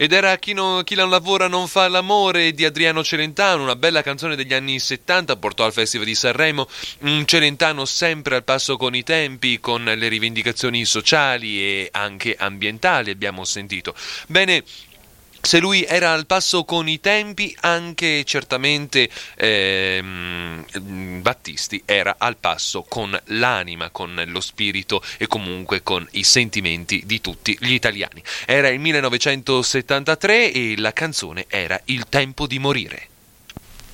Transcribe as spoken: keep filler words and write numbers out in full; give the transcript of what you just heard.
Ed era Chi non, chi non lavora non fa l'amore di Adriano Celentano, una bella canzone degli anni settanta, portò al Festival di Sanremo, un Celentano sempre al passo con i tempi, con le rivendicazioni sociali e anche ambientali, abbiamo sentito. Bene, se lui era al passo con i tempi, anche certamente ehm, Battisti era al passo con l'anima, con lo spirito e comunque con i sentimenti di tutti gli italiani. Era il millenovecentosettantatré e la canzone era Il tempo di morire.